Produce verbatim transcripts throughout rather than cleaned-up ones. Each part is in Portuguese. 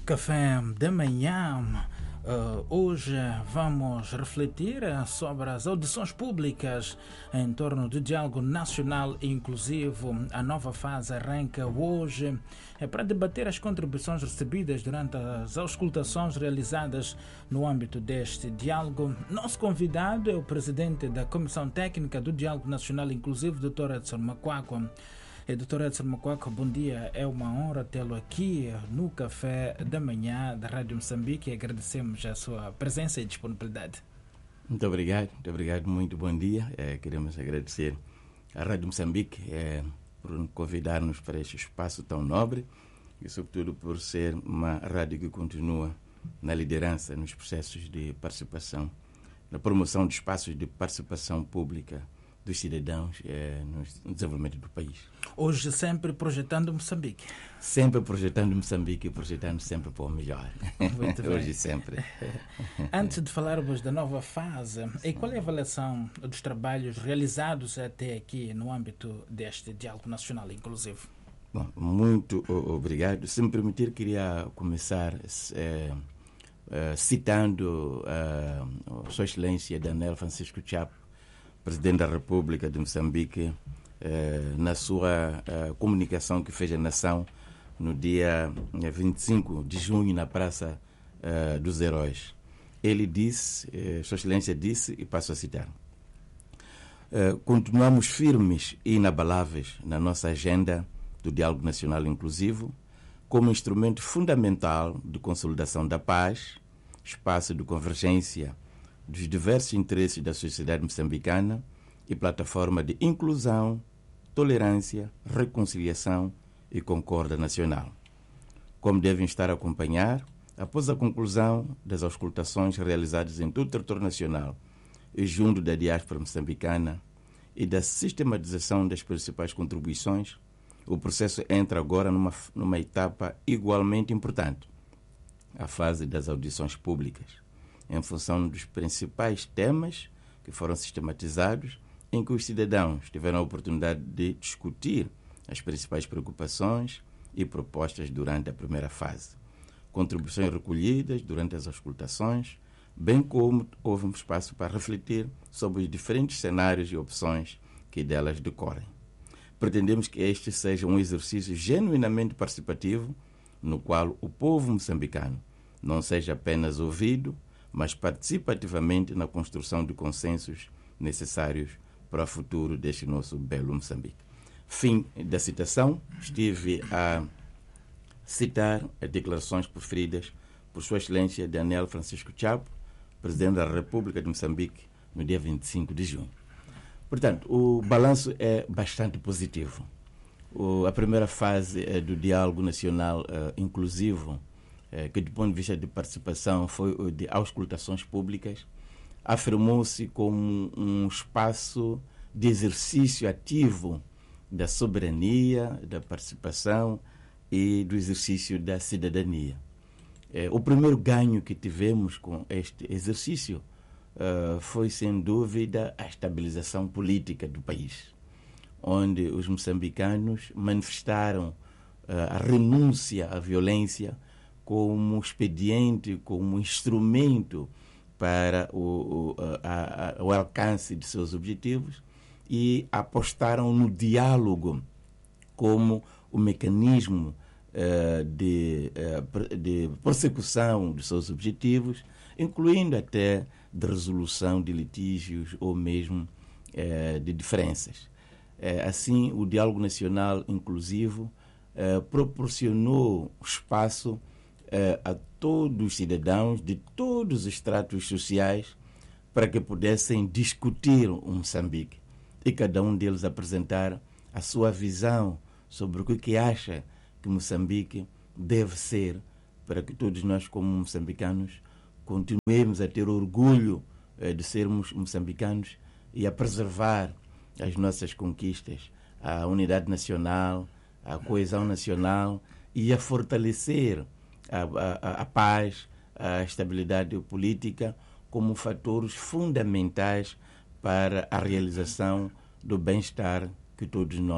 Café da manhã. Uh, hoje vamos refletir sobre as audições públicas em torno do diálogo nacional e inclusivo. A nova fase arranca hoje é para debater as contribuições recebidas durante as auscultações realizadas no âmbito deste diálogo. Nosso convidado é o presidente da Comissão Técnica do Diálogo Nacional Inclusivo, doutor Edson Macuaco. E, doutor Edson Macuaco, bom dia. É uma honra tê-lo aqui no Café da Manhã da Rádio Moçambique e agradecemos a sua presença e disponibilidade. Muito obrigado, muito obrigado, muito bom dia. É, queremos agradecer à Rádio Moçambique é, por convidar-nos para este espaço tão nobre e, sobretudo, por ser uma rádio que continua na liderança nos processos de participação, na promoção de espaços de participação pública dos cidadãos é, no desenvolvimento do país. Hoje sempre projetando Moçambique. Sempre projetando Moçambique e projetando sempre para o melhor. Muito bem. Hoje sempre. Antes de falarmos da nova fase, e qual é a avaliação dos trabalhos realizados até aqui no âmbito deste diálogo nacional inclusivo? Bom, muito obrigado. Se me permitir, queria começar é, é, citando a Sua Excelência Daniel Francisco Chapo, Presidente da República de Moçambique, eh, na sua eh, comunicação que fez à nação no dia vinte e cinco de junho na Praça eh, dos Heróis. Ele disse, eh, Sua Excelência disse, e passo a citar, eh, continuamos firmes e inabaláveis na nossa agenda do diálogo nacional inclusivo como instrumento fundamental de consolidação da paz, espaço de convergência dos diversos interesses da sociedade moçambicana e plataforma de inclusão, tolerância, reconciliação e concórdia nacional. Como devem estar a acompanhar, após a conclusão das auscultações realizadas em todo o território nacional e junto da diáspora moçambicana e da sistematização das principais contribuições, o processo entra agora numa, numa etapa igualmente importante, a fase das audições públicas, em função dos principais temas que foram sistematizados, em que os cidadãos tiveram a oportunidade de discutir as principais preocupações e propostas durante a primeira fase. Contribuições recolhidas durante as auscultações, bem como houve um espaço para refletir sobre os diferentes cenários e opções que delas decorrem. Pretendemos que este seja um exercício genuinamente participativo, no qual o povo moçambicano não seja apenas ouvido, mas participa ativamente na construção de consensos necessários para o futuro deste nosso belo Moçambique. Fim da citação. Estive a citar as declarações proferidas por Sua Excelência Daniel Francisco Chapo, Presidente da República de Moçambique, no dia vinte e cinco de junho. Portanto, o balanço é bastante positivo. O, a primeira fase é do diálogo nacional uh, inclusivo, que do ponto de vista de participação foi de auscultações públicas, afirmou-se como um espaço de exercício ativo da soberania, da participação e do exercício da cidadania. O primeiro ganho que tivemos com este exercício foi, sem dúvida, a estabilização política do país, onde os moçambicanos manifestaram a renúncia à violência como expediente, como instrumento para o, o, a, a, o alcance de seus objetivos e apostaram no diálogo como o mecanismo uh, de, uh, de persecução dos seus objetivos, incluindo até de resolução de litígios ou mesmo uh, de diferenças. Uh, assim, o diálogo nacional inclusivo uh, proporcionou espaço a todos os cidadãos de todos os estratos sociais para que pudessem discutir o Moçambique e cada um deles apresentar a sua visão sobre o que acha que Moçambique deve ser, para que todos nós, como moçambicanos, continuemos a ter orgulho de sermos moçambicanos e a preservar as nossas conquistas, a unidade nacional, a coesão nacional e a fortalecer A, a, a paz, a estabilidade política como fatores fundamentais para a realização do bem-estar que todos nós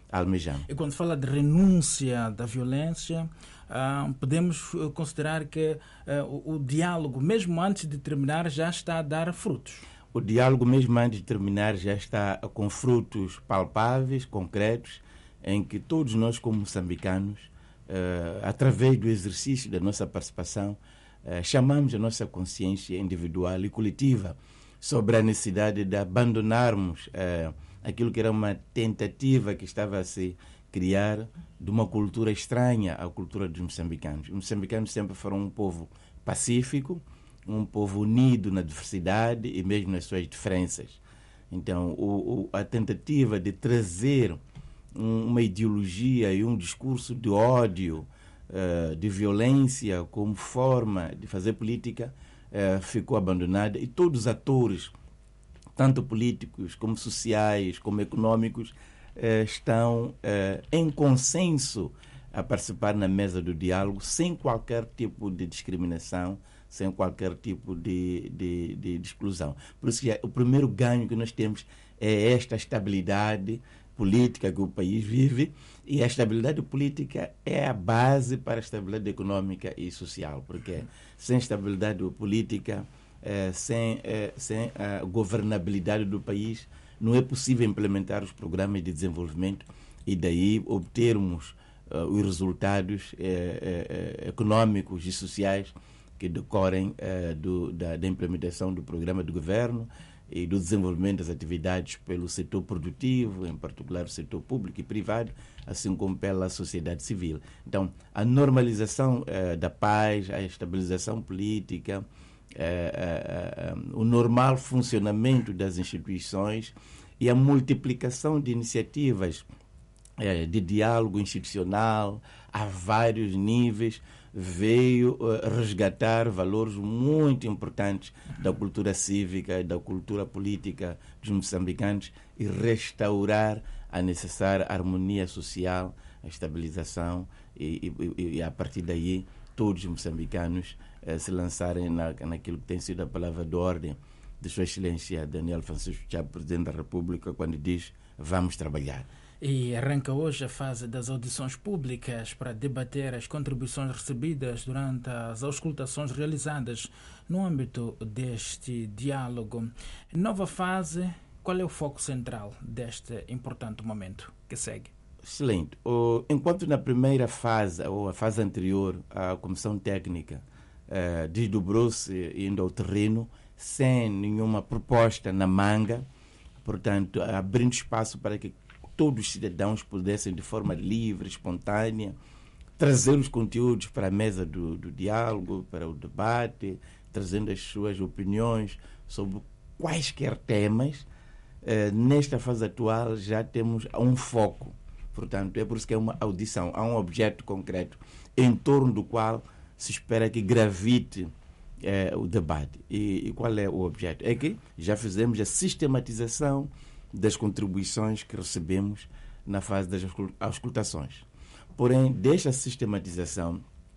almejamos. E quando fala de renúncia da violência, uh, podemos considerar que uh, o, o diálogo, mesmo antes de terminar, já está a dar frutos. O diálogo, mesmo antes de terminar, já está com frutos palpáveis, concretos, em que todos nós, como moçambicanos, uh, através do exercício da nossa participação, uh, chamamos a nossa consciência individual e coletiva sobre a necessidade de abandonarmos uh, aquilo que era uma tentativa que estava a se criar de uma cultura estranha à cultura dos moçambicanos. Os moçambicanos sempre foram um povo pacífico, um povo unido na diversidade e mesmo nas suas diferenças. Então, o, o, a tentativa de trazer um, uma ideologia e um discurso de ódio, uh, de violência como forma de fazer política uh, ficou abandonada, e todos os atores, tanto políticos como sociais, como econômicos, uh, estão uh, em consenso a participar na mesa do diálogo sem qualquer tipo de discriminação, sem qualquer tipo de, de, de, de exclusão. Por isso que o primeiro ganho que nós temos é esta estabilidade política que o país vive, e a estabilidade política é a base para a estabilidade econômica e social, porque sem estabilidade política, eh, sem, eh, sem a governabilidade do país, não é possível implementar os programas de desenvolvimento e daí obtermos uh, os resultados eh, eh, econômicos e sociais que decorrem uh, do, da, da implementação do programa do governo e do desenvolvimento das atividades pelo setor produtivo, em particular o setor público e privado, assim como pela sociedade civil. Então, a normalização uh, da paz, a estabilização política, uh, uh, uh, o normal funcionamento das instituições e a multiplicação de iniciativas uh, de diálogo institucional a vários níveis veio uh, resgatar valores muito importantes da cultura cívica, da cultura política dos moçambicanos e restaurar a necessária harmonia social, a estabilização e, e, e a partir daí todos os moçambicanos uh, se lançarem na, naquilo que tem sido a palavra de ordem de Sua Excelência Daniel Francisco Chapo, Presidente da República, quando diz vamos trabalhar. E arranca hoje a fase das audições públicas para debater as contribuições recebidas durante as auscultações realizadas no âmbito deste diálogo. Nova fase, qual é o foco central deste importante momento que segue? Excelente. O, enquanto na primeira fase, ou a fase anterior, a Comissão Técnica uh, desdobrou-se indo ao terreno sem nenhuma proposta na manga, portanto, abrindo espaço para que todos os cidadãos pudessem, de forma livre, espontânea, trazer os conteúdos para a mesa do, do diálogo, para o debate, trazendo as suas opiniões sobre quaisquer temas. Uh, nesta fase atual já temos um foco. Portanto, é por isso que é uma audição. Há um objeto concreto em torno do qual se espera que gravite uh, o debate. E, e qual é o objeto? É que já fizemos a sistematização das contribuições que recebemos na fase das auscultações. Porém, desta sistematização,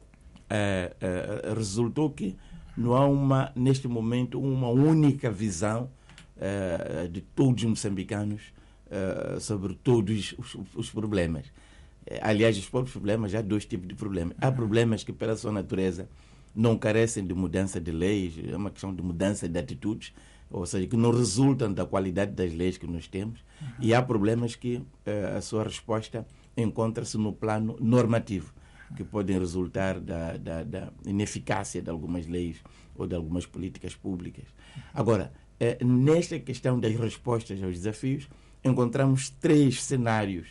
uh, uh, resultou que não há, uma, neste momento, uma única visão uh, de todos os moçambicanos uh, sobre todos os, os problemas. Uh, aliás, os próprios problemas, já há dois tipos de problemas. Há problemas que, pela sua natureza, não carecem de mudança de leis, é uma questão de mudança de atitudes, ou seja, que não resultam da qualidade das leis que nós temos, uhum. E há problemas que uh, a sua resposta encontra-se no plano normativo, que podem resultar da, da, da ineficácia de algumas leis ou de algumas políticas públicas. Agora, uh, nesta questão das respostas aos desafios, encontramos três cenários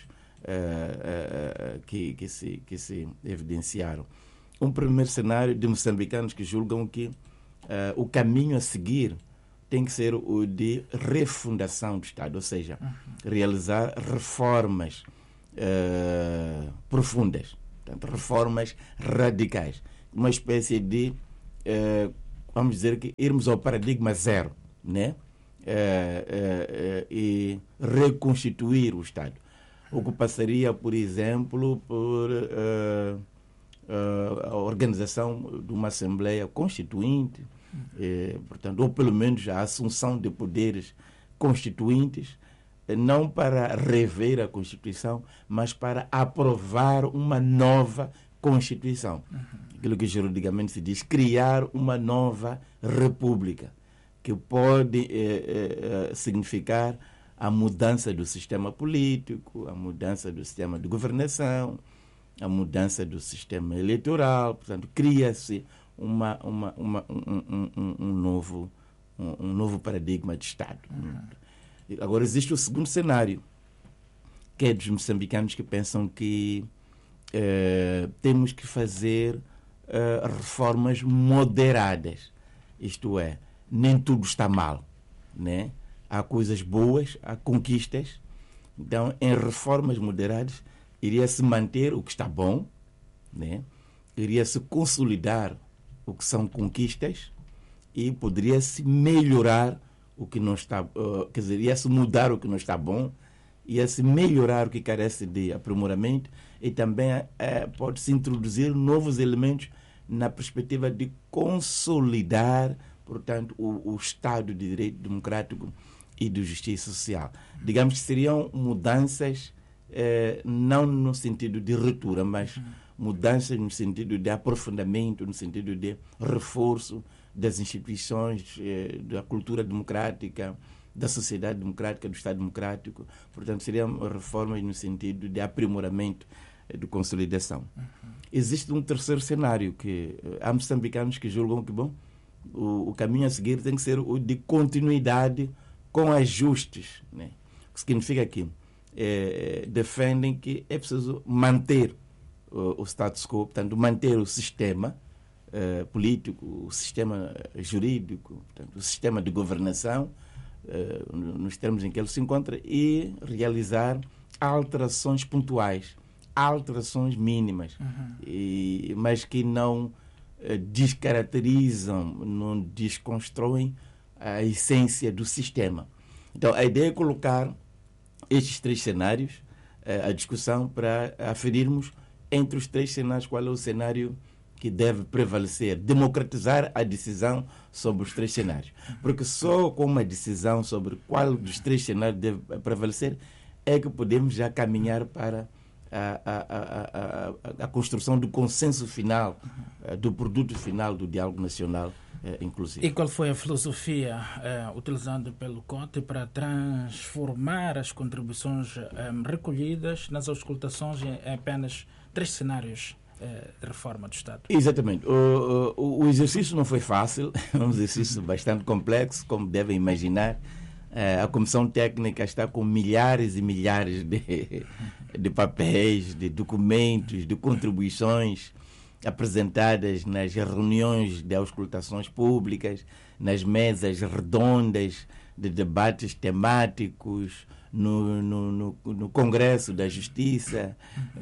uh, uh, que, que, se, que se evidenciaram. Um primeiro cenário de moçambicanos que julgam que uh, o caminho a seguir tem que ser o de refundação do Estado, ou seja, uhum. realizar reformas uh, profundas, portanto, reformas radicais, uma espécie de, uh, vamos dizer que irmos ao paradigma zero, né? Uh, uh, uh, e reconstituir o Estado. O que passaria, por exemplo, por uh, uh, a organização de uma Assembleia Constituinte, Eh, portanto, ou pelo menos a assunção de poderes constituintes não para rever a Constituição, mas para aprovar uma nova Constituição. Uhum. Aquilo que juridicamente se diz, criar uma nova república, que pode eh, eh, significar a mudança do sistema político, a mudança do sistema de governação, a mudança do sistema eleitoral. Portanto, cria-se uma, uma, uma, um, um, um, novo, um, um novo paradigma de Estado. Uhum. Agora, existe o segundo cenário, que é dos moçambicanos que pensam que eh, temos que fazer eh, reformas moderadas. Isto é, nem tudo está mal, né? Há coisas boas, há conquistas. Então, em reformas moderadas, iria-se manter o que está bom, né? Iria-se consolidar o que são conquistas e poderia-se melhorar o que não está, uh, quer dizer, ia-se mudar o que não está bom, ia-se melhorar o que carece de aprimoramento e também uh, pode-se introduzir novos elementos na perspectiva de consolidar, portanto, o, o Estado de Direito Democrático e de Justiça Social. Digamos que seriam mudanças, eh, não no sentido de ruptura, mas uhum. mudanças no sentido de aprofundamento, no sentido de reforço das instituições, eh, da cultura democrática, da sociedade democrática, do Estado democrático. Portanto, seriam reformas no sentido de aprimoramento, eh, de consolidação. Uhum. Existe um terceiro cenário, que eh, há moçambicanos que julgam que, bom, o, o caminho a seguir tem que ser o de continuidade com ajustes, né? O que significa que é, defendem que é preciso manter o, o status quo, portanto, manter o sistema é, político, o sistema jurídico, portanto, o sistema de governação, é, nos termos em que ele se encontra, e realizar alterações pontuais, alterações mínimas, uhum. e, mas que não é, descaracterizam, não desconstroem a essência do sistema. Então, a ideia é colocar estes três cenários eh, à discussão para aferirmos entre os três cenários qual é o cenário que deve prevalecer, democratizar a decisão sobre os três cenários. Porque só com uma decisão sobre qual dos três cenários deve prevalecer é que podemos já caminhar para a, a, a, a, a construção do consenso final, do produto final do diálogo nacional. É, inclusive. E qual foi a filosofia é, utilizada pelo C O T para transformar as contribuições é, recolhidas nas auscultações em apenas três cenários é, de reforma do Estado? Exatamente. O, o, o exercício não foi fácil, é um exercício bastante complexo, como devem imaginar. É, a Comissão Técnica está com milhares e milhares de, de papéis, de documentos, de contribuições apresentadas nas reuniões de auscultações públicas, nas mesas redondas de debates temáticos, no, no, no, no Congresso da Justiça,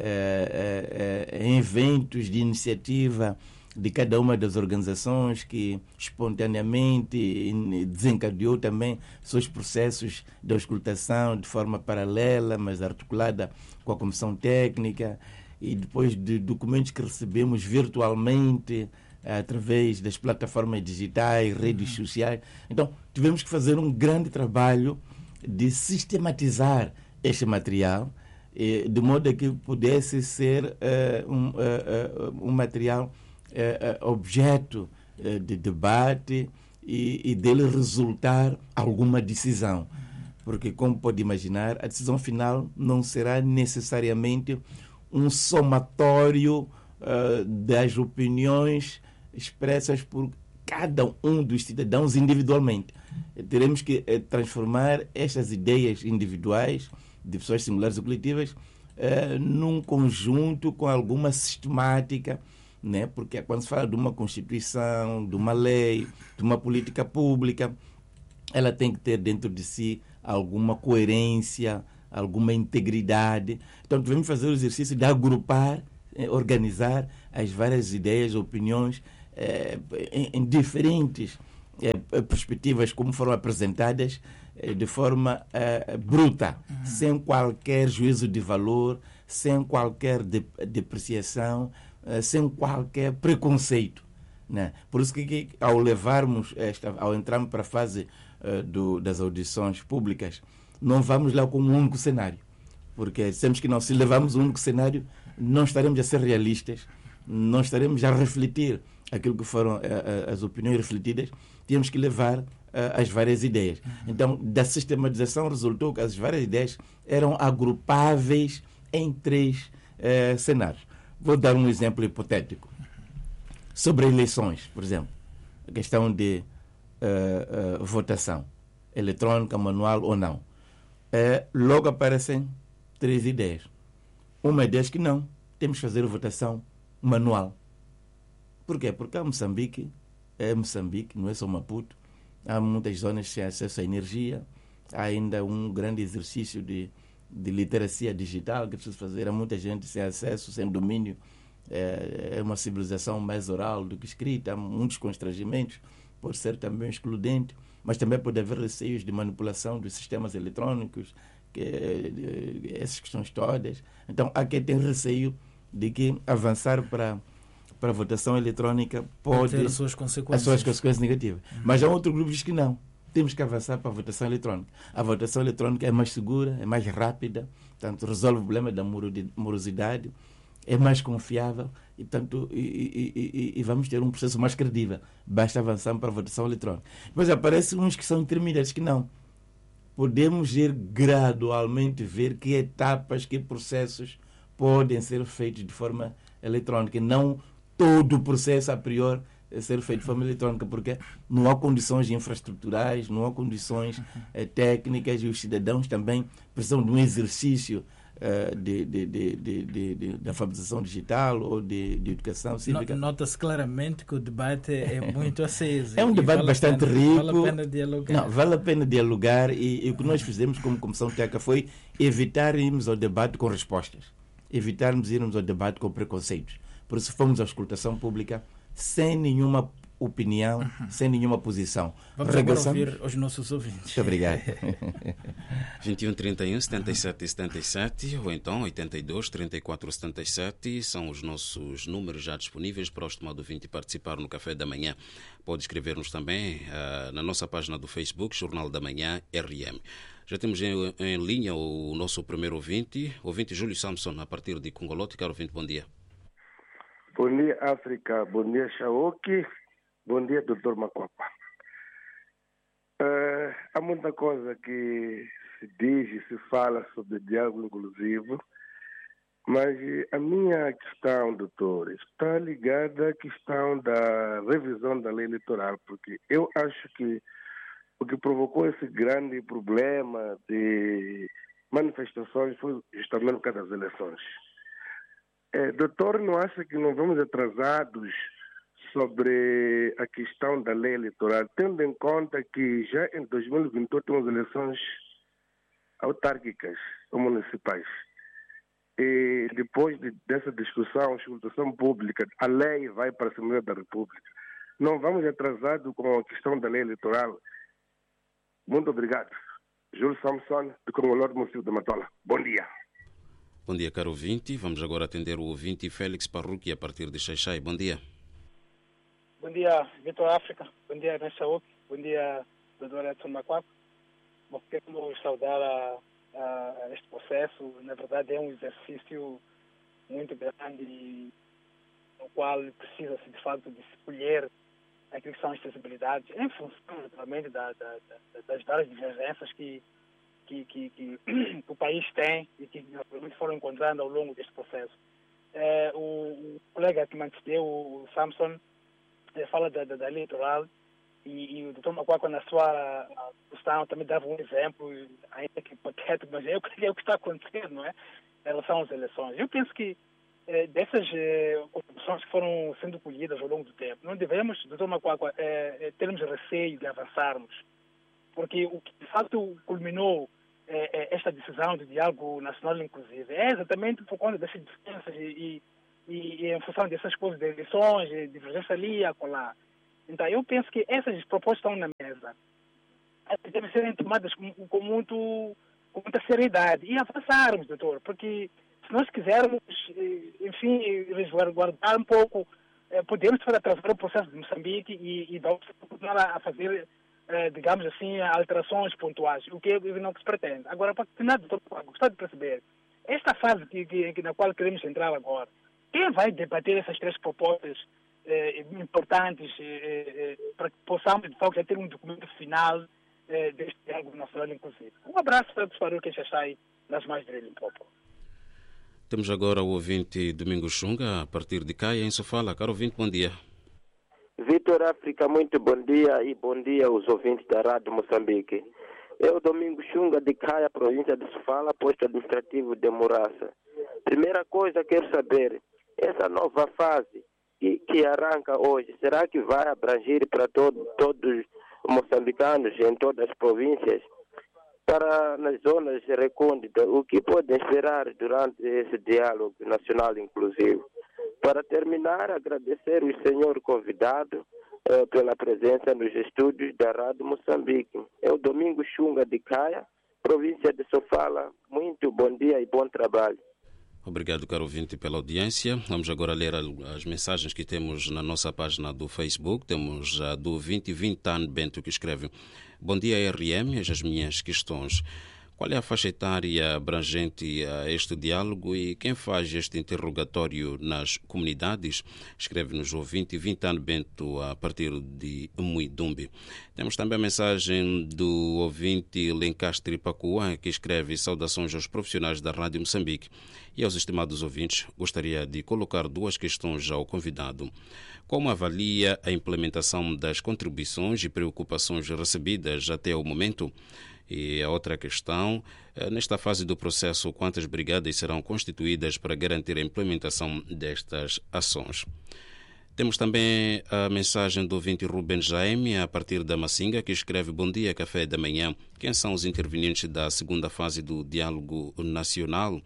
eh, eh, em eventos de iniciativa de cada uma das organizações que espontaneamente desencadeou também seus processos de auscultação de forma paralela, mas articulada com a Comissão Técnica, e depois de documentos que recebemos virtualmente, através das plataformas digitais, redes sociais. Então, tivemos que fazer um grande trabalho de sistematizar este material, de modo a que pudesse ser uh, um, uh, um material uh, objeto uh, de debate e, e dele resultar alguma decisão. Porque, como pode imaginar, a decisão final não será necessariamente um somatório uh, das opiniões expressas por cada um dos cidadãos individualmente. Teremos que uh, transformar estas ideias individuais de pessoas singulares ou coletivas uh, num conjunto com alguma sistemática, né? Porque quando se fala de uma Constituição, de uma lei, de uma política pública, ela tem que ter dentro de si alguma coerência, alguma integridade. Então, devemos fazer o exercício de agrupar, eh, organizar as várias ideias, opiniões eh, em, em diferentes eh, perspectivas, como foram apresentadas, eh, de forma eh, bruta, uhum. sem qualquer juízo de valor, sem qualquer de, depreciação, eh, sem qualquer preconceito, né? Por isso que, que ao levarmos, esta, ao entrarmos para a fase uh, do, das audições públicas, não vamos lá com um único cenário. Porque dissemos que não, se levarmos um único cenário, não estaremos a ser realistas, não estaremos a refletir aquilo que foram uh, uh, as opiniões refletidas, temos que levar uh, as várias ideias. Então, da sistematização resultou que as várias ideias eram agrupáveis em três uh, cenários. Vou dar um exemplo hipotético. Sobre eleições, por exemplo, a questão de uh, uh, votação eletrônica, manual ou não. Uh, logo aparecem três ideias. Uma diz que não, temos que fazer a votação manual. Por quê? Porque há Moçambique, é Moçambique, não é só Maputo, há muitas zonas sem acesso à energia, há ainda um grande exercício de, de literacia digital que é preciso fazer, há muita gente sem acesso, sem domínio, é, é uma civilização mais oral do que escrita, há muitos constrangimentos, pode ser também excludente, mas também pode haver receios de manipulação dos sistemas eletrônicos, que, essas questões todas. Então, há quem tem receio de que avançar para, para a votação eletrónica pode ter as suas consequências, as suas consequências negativas. Uhum. Mas há outro grupo que diz que não. Temos que avançar para a votação eletrónica. A votação eletrónica é mais segura, é mais rápida, portanto, resolve o problema da morosidade, é mais confiável e, portanto, e, e, e, e vamos ter um processo mais credível. Basta avançar para a votação eletrónica. Depois aparecem uns que são intermediários, que não. Podemos ir gradualmente ver que etapas, que processos podem ser feitos de forma eletrónica. Não todo o processo, a priori, ser feito de forma eletrónica, porque não há condições infraestruturais, não há condições eh, técnicas, e os cidadãos também precisam de um exercício eh, de, de, de, de, de, de, de alfabetização digital ou de, de educação cívica. Nota-se claramente que o debate é muito aceso. É um debate vale bastante pena, rico. Vale a pena dialogar. Não, vale a pena dialogar e, e o que nós fizemos como Comissão Técnica foi evitar irmos ao debate com respostas, evitarmos irmos ao debate com preconceitos. Por isso fomos à escutação pública sem nenhuma opinião, uhum. sem nenhuma posição. Vamos Regressamos... agora ouvir os nossos ouvintes. Muito obrigado. vinte e um, trinta e um, setenta e sete, setenta e sete ou então oitenta e dois, trinta e quatro, setenta e sete são os nossos números já disponíveis para os tomados ouvinte participar no Café da Manhã. Pode escrever-nos também uh, na nossa página do Facebook, Jornal da Manhã R M. Já temos em, em linha o nosso primeiro ouvinte, ouvinte Júlio Samson, a partir de Congolote. Caro ouvinte, bom dia. Bom dia, África. Bom dia, Shaoki. Bom dia, doutor Makwapa. Uh, há muita coisa que se diz e se fala sobre diálogo inclusivo, mas a minha questão, doutor, está ligada à questão da revisão da lei eleitoral, porque eu acho que o que provocou esse grande problema de manifestações foi justamente por causa das eleições. É, doutor, não acha que não vamos atrasados sobre a questão da lei eleitoral, tendo em conta que já em dois mil e vinte e oito temos eleições autárquicas ou municipais? E depois de, dessa discussão, escutação pública, a lei vai para a Assembleia da República. Não vamos atrasados com a questão da lei eleitoral? Muito obrigado. Júlio Samson, de Congolode, Município de Matola. Bom dia. Bom dia, caro ouvinte. Vamos agora atender o ouvinte Félix Parruqui, a partir de Xaixai. Bom dia. Bom dia, Vitor África. Bom dia, Nessaúk. Bom dia, doutor Edson Makwapa. Bom, quero saudar a, a este processo. Na verdade, é um exercício muito grande no qual precisa-se, de fato, de escolher aquilo que são as sensibilidades em função, naturalmente, da, da, da, das várias divergências que Que, que, que, que o país tem e que foram encontrando ao longo deste processo. É, o, o colega que me antecedeu, o Samson, é, fala da, da, da lei eleitoral e, e o doutor Makwapa, na sua questão, também dava um exemplo, ainda que hipotético, mas é o que, é o que está acontecendo, não é? Em relação às eleições. Eu penso que é, dessas é, contribuições que foram sendo colhidas ao longo do tempo, não devemos, doutor Makwapa, é, é, termos receio de avançarmos, porque o que de fato culminou esta decisão de diálogo nacional inclusive é exatamente por conta dessas diferenças e, e, e em função dessas coisas de eleições, de divergência ali e acolá. Então, eu penso que essas propostas estão na mesa. Devem ser tomadas com, com, muito, com muita seriedade e avançarmos, doutor, porque se nós quisermos, enfim, resguardar um pouco, podemos atrasar o processo de Moçambique e, e vamos continuar a fazer eh, digamos assim, alterações pontuais, o que não se pretende. Agora, para terminar, doutor, gostava de perceber, esta fase que, que, na qual queremos entrar agora, quem vai debater essas três propostas eh, importantes eh, eh, para que possamos, de facto, já ter um documento final eh, deste diálogo nacional inclusive? Um abraço para o que já sai nas mais de Limpopo. Temos agora o ouvinte Domingos Xunga, a partir de Caia, em Sofala. Caro ouvinte, bom dia. Vitor África, muito bom dia e bom dia aos ouvintes da Rádio Moçambique. Eu, Domingos Xunga, de Caia, província de Sofala, posto administrativo de Moraça. Primeira coisa, quero saber, essa nova fase que, que arranca hoje, será que vai abranger para todo, todos os moçambicanos em todas as províncias? Para nas zonas recônditas, o que podem esperar durante esse diálogo nacional inclusivo? Para terminar, agradecer o senhor convidado eh, pela presença nos estúdios da Rádio Moçambique. É o Domingos Xunga de Caia, província de Sofala. Muito bom dia e bom trabalho. Obrigado, caro ouvinte, pela audiência. Vamos agora ler as mensagens que temos na nossa página do Facebook. Temos a do vinte vinte Tan Bento, que escreve: bom dia, R M, as minhas questões. Qual é a faixa etária abrangente a este diálogo e quem faz este interrogatório nas comunidades? Escreve-nos o vinte vinte Tan Bento, a partir de Muidumbi. Temos também a mensagem do ouvinte Lencastre Pacua, que escreve: saudações aos profissionais da Rádio Moçambique e aos estimados ouvintes. Gostaria de colocar duas questões ao convidado. Como avalia a implementação das contribuições e preocupações recebidas até o momento? E a outra questão, nesta fase do processo, quantas brigadas serão constituídas para garantir a implementação destas ações? Temos também a mensagem do ouvinte Ruben Jaime, a partir da Massinga, que escreve: bom dia, café da manhã. Quem são os intervenientes da segunda fase do diálogo nacional?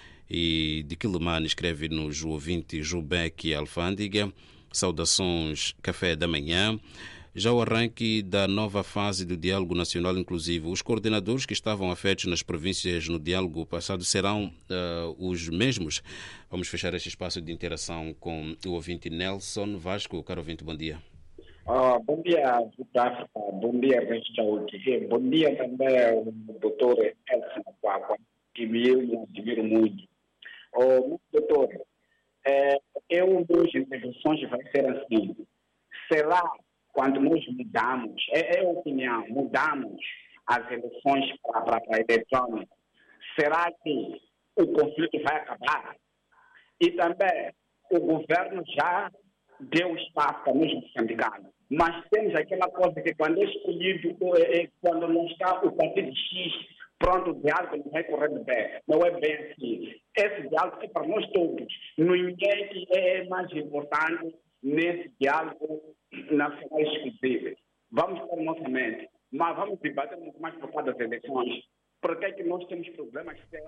E de Quilimane escreve-nos o ouvinte Jubeque Alfândiga: saudações, café da manhã. Já o arranque da nova fase do diálogo nacional inclusivo, os coordenadores que estavam afetos nas províncias no diálogo passado serão uh, os mesmos? Vamos fechar este espaço de interação com o ouvinte Nelson Vasco. Caro ouvinte, bom dia. Uh, bom dia, África. Bom dia, Resta. Bom dia também ao doutor Elson Quaqua, que eu admiro muito. Oh, doutor, é, eu duas intervenções vai ser assim. Será quando nós mudamos, é, é a opinião, mudamos as eleições para a eletrônica, será que o conflito vai acabar? E também o governo já deu espaço para nós moçambicanos, mas temos aquela coisa que quando é escolhido, é, quando não está o partido X, pronto, o diálogo não vai correr bem. Não é bem assim. Esse diálogo é para nós todos. Ninguém é mais importante nesse diálogo nacional exclusivo. Vamos para a nossa mente, mas vamos debater muito mais por causa das eleições. Por que é que nós temos problemas sérios?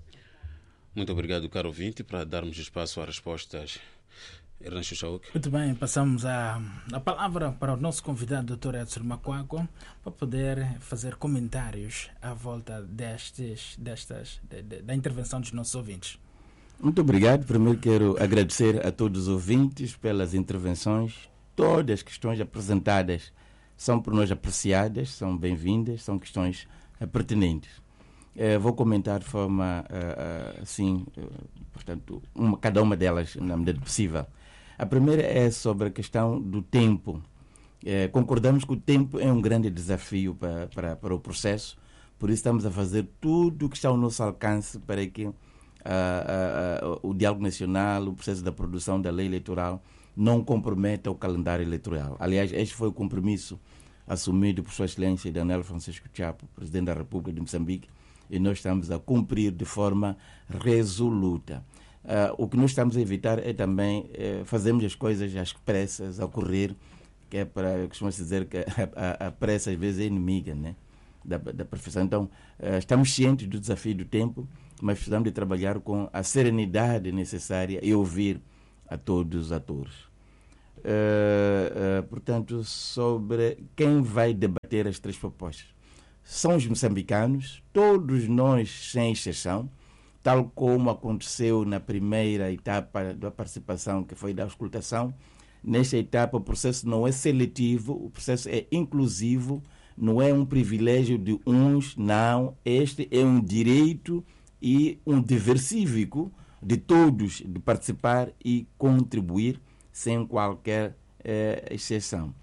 Muito obrigado, caro ouvinte, para darmos espaço a respostas. Ernesto Chauk. Muito bem, passamos a, a palavra para o nosso convidado, doutor Edson Macuaco, para poder fazer comentários à volta destes, destas, de, de, da intervenção dos nossos ouvintes. Muito obrigado. Primeiro quero agradecer a todos os ouvintes pelas intervenções. Todas as questões apresentadas são por nós apreciadas, são bem-vindas, são questões uh, pertinentes. Uh, vou comentar de forma uh, uh, assim, uh, portanto, uma, cada uma delas na medida possível. A primeira é sobre a questão do tempo. Uh, concordamos que o tempo é um grande desafio para, para, para o processo, por isso estamos a fazer tudo o que está ao nosso alcance para que uh, uh, uh, o diálogo nacional, o processo da produção da lei eleitoral, não comprometa o calendário eleitoral. Aliás, este foi o compromisso assumido por Sua Excelência Daniel Francisco Chapo, Presidente da República de Moçambique, e nós estamos a cumprir de forma resoluta. Uh, o que nós estamos a evitar é também uh, fazermos as coisas às pressas, a correr, que é para, costuma-se dizer que a, a, a pressa às vezes é inimiga, né, da, da perfeição. Então, uh, estamos cientes do desafio do tempo, mas precisamos de trabalhar com a serenidade necessária e ouvir a todos os atores. Uh, uh, portanto, sobre quem vai debater as três propostas. São os moçambicanos, todos nós, sem exceção, tal como aconteceu na primeira etapa da participação, que foi da auscultação. Nesta etapa, o processo não é seletivo, o processo é inclusivo, não é um privilégio de uns, não. Este é um direito e um dever cívico de todos de participar e contribuir sem qualquer eh, exceção.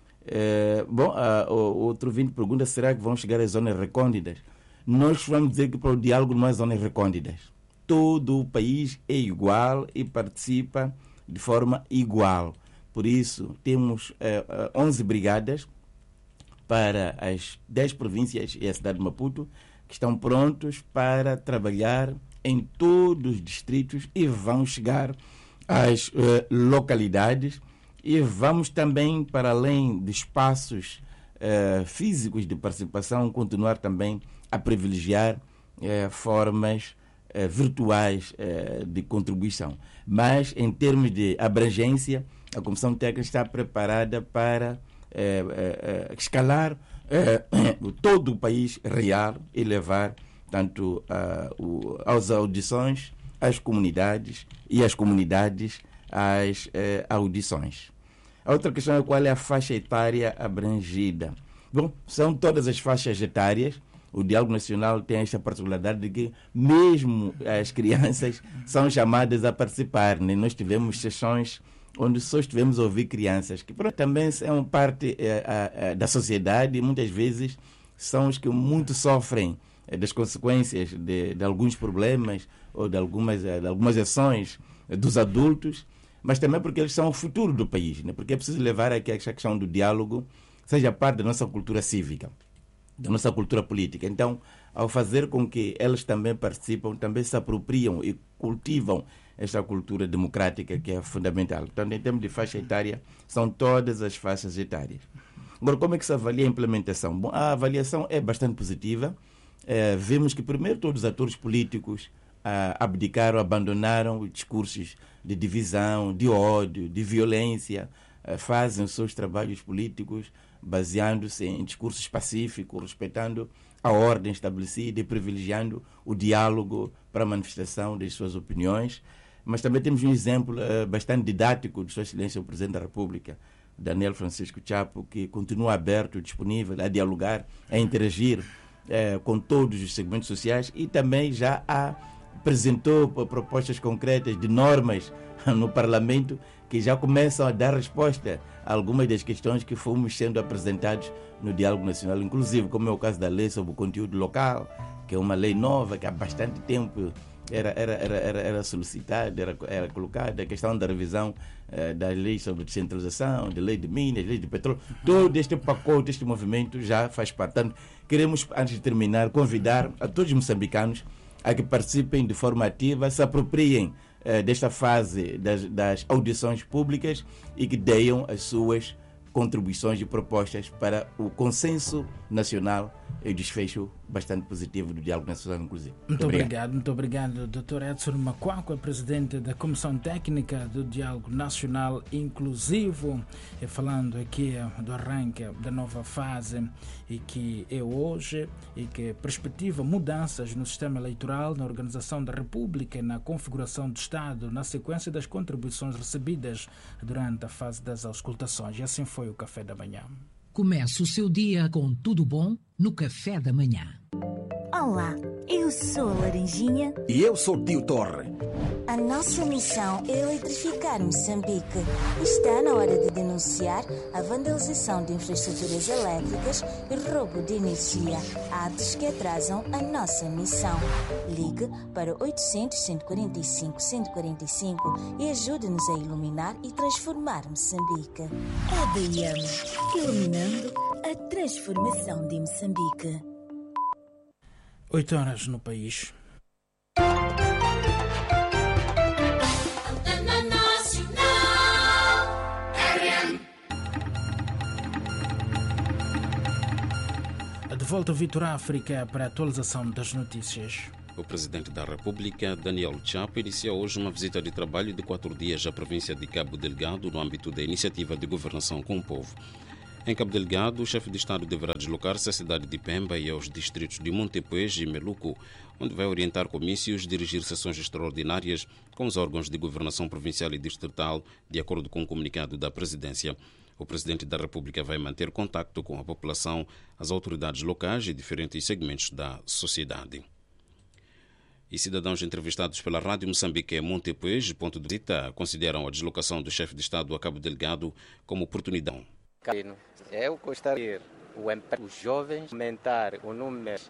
Eh, bom, uh, o outro ouvinte pergunta, será que vão chegar às zonas recônditas? Nós vamos dizer que para o diálogo não há zonas recônditas. Todo o país é igual e participa de forma igual. Por isso, temos eh, onze brigadas para as dez províncias e a cidade de Maputo, que estão prontos para trabalhar em todos os distritos e vão chegar às eh, localidades, e vamos também, para além de espaços eh, físicos de participação, continuar também a privilegiar eh, formas eh, virtuais eh, de contribuição. Mas, em termos de abrangência, a Comissão Técnica está preparada para eh, eh, escalar eh, todo o país real e levar tanto uh, o, às audições, às comunidades e as comunidades às uh, audições. A outra questão é qual é a faixa etária abrangida. Bom, são todas as faixas etárias. O Diálogo Nacional tem esta particularidade de que mesmo as crianças são chamadas a participar, né? Nós tivemos sessões onde só estivemos a ouvir crianças, que também são parte eh, eh, da sociedade e muitas vezes são os que muito sofrem das consequências de, de alguns problemas ou de algumas, de algumas ações dos adultos, mas também porque eles são o futuro do país, né? Porque é preciso levar aqui a questão do diálogo seja parte da nossa cultura cívica, da nossa cultura política. Então, ao fazer com que eles também participam, também se apropriam e cultivam esta cultura democrática que é fundamental. Então, em termos de faixa etária, são todas as faixas etárias. Agora, como é que se avalia a implementação? Bom, a avaliação é bastante positiva. É, vemos que, primeiro, todos os atores políticos ah, abdicaram, abandonaram os discursos de divisão, de ódio, de violência, ah, fazem os seus trabalhos políticos baseando-se em discursos pacíficos, respeitando a ordem estabelecida e privilegiando o diálogo para a manifestação das suas opiniões. Mas também temos um exemplo ah, bastante didático de Sua Excelência o Presidente da República, Daniel Francisco Chapo, que continua aberto, disponível a dialogar, a interagir Eh, com todos os segmentos sociais, e também já apresentou propostas concretas de normas no Parlamento que já começam a dar resposta a algumas das questões que fomos sendo apresentados no Diálogo Nacional, inclusive como é o caso da lei sobre o conteúdo local, que é uma lei nova que há bastante tempo era, era, era, era, era solicitada, era, era colocada, a questão da revisão eh, das leis sobre descentralização, da lei de minas, lei de petróleo, todo este pacote, este movimento já faz parte. Portanto, queremos, antes de terminar, convidar a todos os moçambicanos a que participem de forma ativa, se apropriem eh, desta fase das, das audições públicas e que deem as suas contribuições e propostas para o consenso nacional e o desfecho bastante positivo do Diálogo Nacional Inclusivo. Muito, muito obrigado. obrigado, muito obrigado, doutor Edson Macuaco, presidente da Comissão Técnica do Diálogo Nacional Inclusivo, e falando aqui do arranque da nova fase e que é hoje e que perspectiva mudanças no sistema eleitoral, na organização da República e na configuração do Estado, na sequência das contribuições recebidas durante a fase das auscultações. E assim foi o Café da Manhã. Comece o seu dia com tudo bom no Café da Manhã. Olá, eu sou a Laranjinha. E eu sou o Tio Torre. A nossa missão é eletrificar Moçambique. Está na hora de denunciar a vandalização de infraestruturas elétricas e roubo de energia, atos que atrasam a nossa missão. Ligue para oitocentos, cento e quarenta e cinco, cento e quarenta e cinco e ajude-nos a iluminar e transformar Moçambique. A D M, iluminando a transformação de Moçambique. Oito horas no país. De volta ao Vitor África para a atualização das notícias. O Presidente da República, Daniel Chapo, iniciou hoje uma visita de trabalho de quatro dias à província de Cabo Delgado no âmbito da iniciativa de governação com o povo. Em Cabo Delgado, o chefe de Estado deverá deslocar-se à cidade de Pemba e aos distritos de Montepuez e Meluco, onde vai orientar comícios, dirigir sessões extraordinárias com os órgãos de governação provincial e distrital, de acordo com o comunicado da Presidência. O Presidente da República vai manter contacto com a população, as autoridades locais e diferentes segmentos da sociedade. E cidadãos entrevistados pela Rádio Moçambique em Montepuez, ponto de visita, consideram a deslocação do chefe de Estado a Cabo Delgado como oportunidade. Eu gostaria de os jovens aumentar o número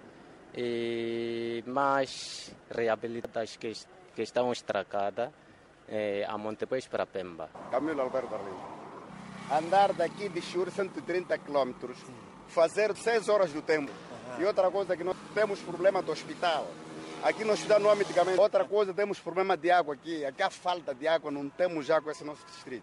e mais reabilitadas que, que estão estragadas eh, a Montepuez para Pemba. Camilo Alberto Arlindo. Andar daqui de Chur cento e trinta quilômetros, fazer seis horas do tempo. Uhum. E outra coisa que nós temos problema do hospital. Aqui no hospital não há medicamento. Outra coisa, temos problema de água aqui. Aqui há falta de água, não temos água nesse nosso distrito.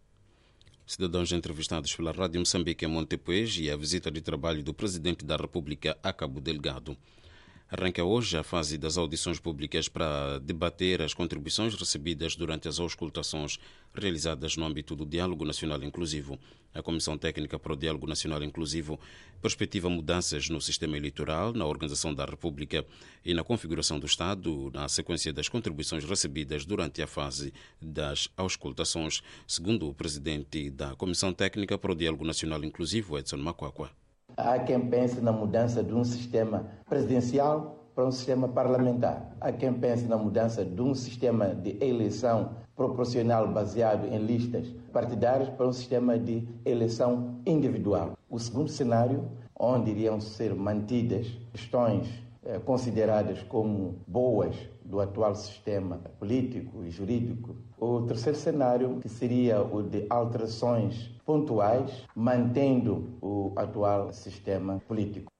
Cidadãos entrevistados pela Rádio Moçambique em Montepuez e a visita de trabalho do Presidente da República a Cabo Delgado. Arranca hoje a fase das audições públicas para debater as contribuições recebidas durante as auscultações realizadas no âmbito do Diálogo Nacional Inclusivo. A Comissão Técnica para o Diálogo Nacional Inclusivo perspectiva mudanças no sistema eleitoral, na organização da República e na configuração do Estado, na sequência das contribuições recebidas durante a fase das auscultações, segundo o Presidente da Comissão Técnica para o Diálogo Nacional Inclusivo, Edson Makwakwa. Há quem pense na mudança de um sistema presidencial para um sistema parlamentar. Há quem pense na mudança de um sistema de eleição proporcional baseado em listas partidárias para um sistema de eleição individual. O segundo cenário, onde iriam ser mantidas questões eh, consideradas como boas do atual sistema político e jurídico. O terceiro cenário, que seria o de alterações pontuais, mantendo o atual sistema político.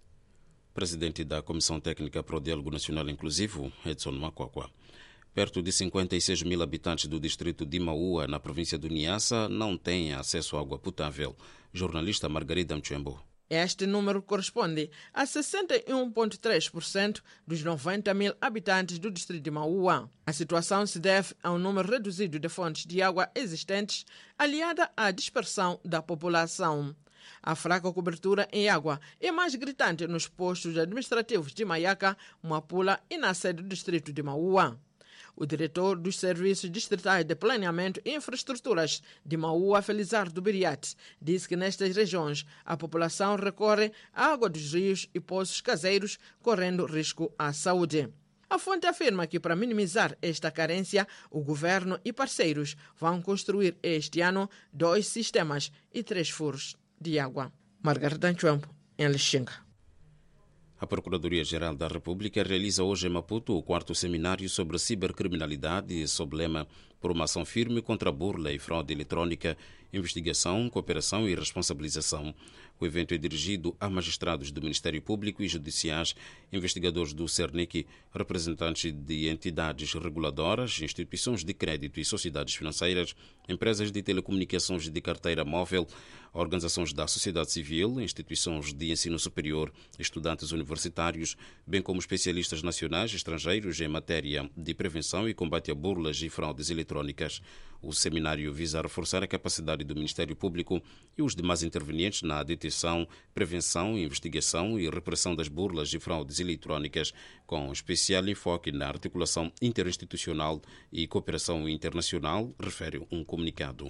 Presidente da Comissão Técnica para o Diálogo Nacional Inclusivo, Edson Makwakwa. Perto de cinquenta e seis mil habitantes do distrito de Maua, na província do Niassa, não têm acesso à água potável. Jornalista Margarida Mchembo. Este número corresponde a sessenta e um vírgula três por cento dos noventa mil habitantes do distrito de Maua. A situação se deve a um número reduzido de fontes de água existentes, aliada à dispersão da população. A fraca cobertura em água é mais gritante nos postos administrativos de Maiaca, Moapula e na sede do distrito de Maua. O diretor dos Serviços Distritais de Planeamento e Infraestruturas de Maua, Felizardo Biriat, disse que nestas regiões a população recorre à água dos rios e poços caseiros, correndo risco à saúde. A fonte afirma que, para minimizar esta carência, o governo e parceiros vão construir este ano dois sistemas e três furos de água. Margarida Nchembo, em Lixinga. A Procuradoria-Geral da República realiza hoje em Maputo o quarto seminário sobre cibercriminalidade sob lema por uma ação firme contra a burla e fraude eletrônica, investigação, cooperação e responsabilização. O evento é dirigido a magistrados do Ministério Público e judiciais, investigadores do CERNIC, representantes de entidades reguladoras, instituições de crédito e sociedades financeiras, empresas de telecomunicações de carteira móvel, organizações da sociedade civil, instituições de ensino superior, estudantes universitários, bem como especialistas nacionais e estrangeiros em matéria de prevenção e combate a burlas e fraudes eletrônicas. O seminário visa reforçar a capacidade do Ministério Público e os demais intervenientes na detecção, prevenção, investigação e repressão das burlas e fraudes eletrônicas, com especial enfoque na articulação interinstitucional e cooperação internacional, refere um comunicado.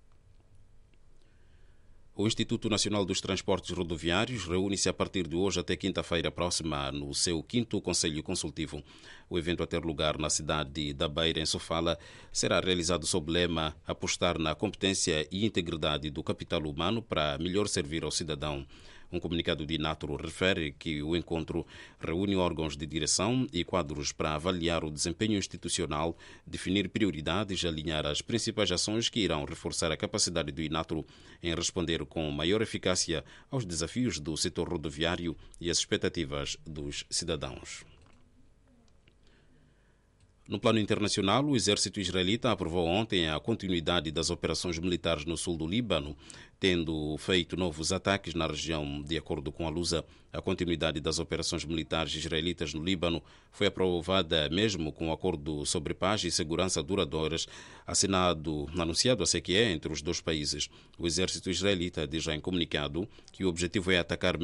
O Instituto Nacional dos Transportes Rodoviários reúne-se a partir de hoje até quinta-feira próxima no seu quinto Conselho Consultivo. O evento a ter lugar na cidade da Beira, em Sofala, será realizado sob lema apostar na competência e integridade do capital humano para melhor servir ao cidadão. Um comunicado de Inatro refere que o encontro reúne órgãos de direção e quadros para avaliar o desempenho institucional, definir prioridades e alinhar as principais ações que irão reforçar a capacidade do Inatro em responder com maior eficácia aos desafios do setor rodoviário e as expectativas dos cidadãos. No plano internacional, o exército israelita aprovou ontem a continuidade das operações militares no sul do Líbano, tendo feito novos ataques na região. De acordo com a Lusa, a continuidade das operações militares israelitas no Líbano foi aprovada mesmo com o acordo sobre paz e segurança duradouras assinado, anunciado a C Q E entre os dois países. O exército israelita diz já em comunicado que o objetivo é atacar